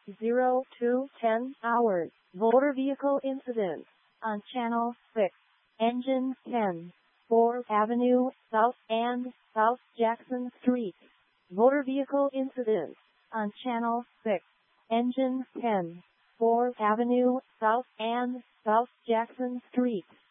0210 hours. Motor vehicle incident on Channel 6. Engine 10. 4th Avenue South and South Jackson Street. Motor vehicle incident on Channel 6. Engine 10. 4th Avenue South and South Jackson Street.